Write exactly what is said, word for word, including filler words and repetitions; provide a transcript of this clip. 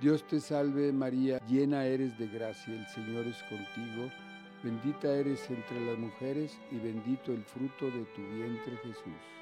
Dios te salve María, llena eres de gracia, el Señor es contigo, bendita eres entre las mujeres y bendito el fruto de tu vientre Jesús.